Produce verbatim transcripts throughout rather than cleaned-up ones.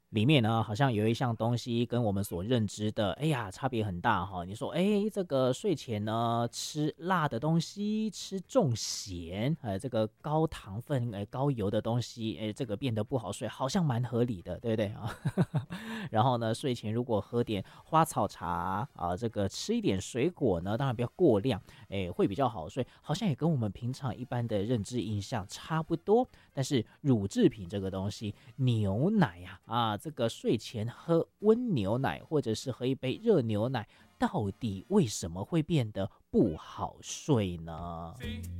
里面呢，好像有一项东西跟我们所认知的，哎呀，差别很大哈。你说，哎，这个睡前呢吃辣的东西，吃重咸，呃，这个高糖分、哎高油的东西，哎，这个变得不好睡，好像蛮合理的，对不对啊？然后呢，睡前如果喝点花草茶啊，这个吃一点水果呢，当然不要过量，哎，会比较好睡，好像也跟我们平常一般的认知印象差不多。但是乳制品这个东西，牛奶呀、啊，啊，这个睡前喝温牛奶或者是喝一杯热牛奶，到底为什么会变得不好睡呢？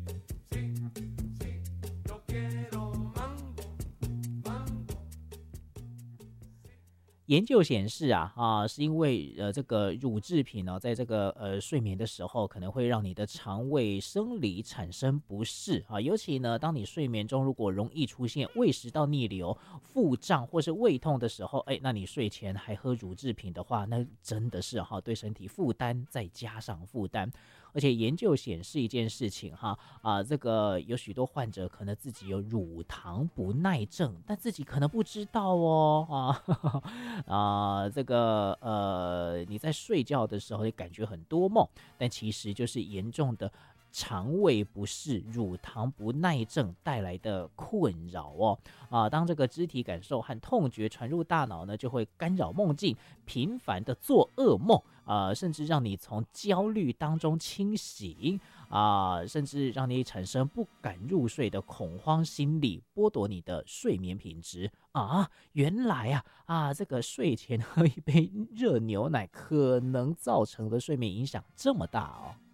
研究显示啊啊，是因为呃这个乳制品呢、在这个呃睡眠的时候，可能会让你的肠胃生理产生不适啊，尤其呢，当你睡眠中如果容易出现胃食道逆流、腹胀或是胃痛的时候，哎，那你睡前还喝乳制品的话，那真的是哈、对身体负担再加上负担。而且研究显示一件事情哈啊，这个有许多患者可能自己有乳糖不耐症，但自己可能不知道哦啊。啊，这个呃，你在睡觉的时候也感觉很多梦，但其实就是严重的肠胃不适、乳糖不耐症带来的困扰哦。啊，当这个肢体感受和痛觉传入大脑呢，就会干扰梦境，频繁的做噩梦，啊，甚至让你从焦虑当中清醒。啊，甚至让你产生不敢入睡的恐慌心理，剥夺你的睡眠品质啊！原来啊啊，这个睡前喝一杯热牛奶可能造成的睡眠影响这么大哦。